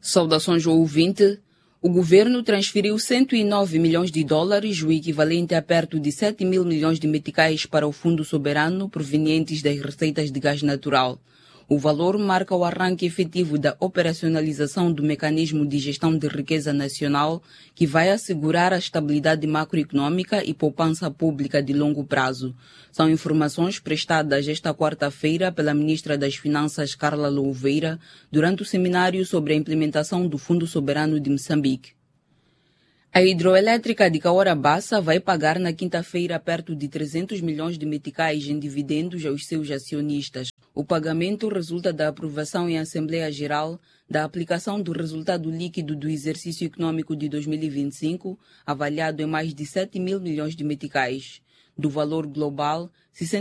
Saudações ao ouvinte. O governo transferiu 109 milhões de dólares, o equivalente a perto de 7 mil milhões de meticais, para o Fundo Soberano provenientes das receitas de gás natural. O valor marca o arranque efetivo da operacionalização do mecanismo de gestão de riqueza nacional, que vai assegurar a estabilidade macroeconômica e poupança pública de longo prazo. São informações prestadas esta quarta-feira pela ministra das Finanças, Carla Louveira, durante o seminário sobre a implementação do Fundo Soberano de Moçambique. A hidroelétrica de Cahora Bassa vai pagar na quinta-feira perto de 300 milhões de meticais em dividendos aos seus acionistas. O pagamento resulta da aprovação em Assembleia Geral da aplicação do resultado líquido do exercício econômico de 2025, avaliado em mais de 7 mil milhões de meticais. Do valor global,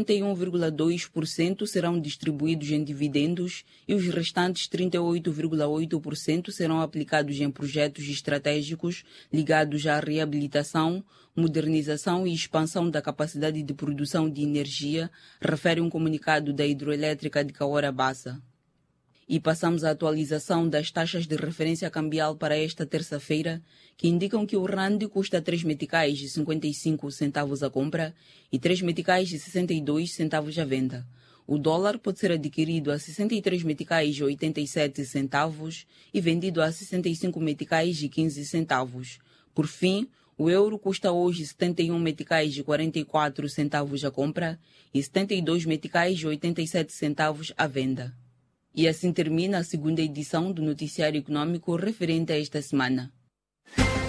61,2% serão distribuídos em dividendos e os restantes 38,8% serão aplicados em projetos estratégicos ligados à reabilitação, modernização e expansão da capacidade de produção de energia, refere um comunicado da hidroelétrica de Cahora Bassa. E passamos à atualização das taxas de referência cambial para esta terça-feira, que indicam que o rand custa 3 meticais e 55 centavos a compra e 3 meticais e 62 centavos à venda. O dólar pode ser adquirido a 63 meticais e 87 centavos e vendido a 65 meticais e 15 centavos. Por fim, o euro custa hoje 71 meticais e 44 centavos a compra e 72 meticais e 87 centavos à venda. E assim termina a segunda edição do Noticiário Econômico referente a esta semana.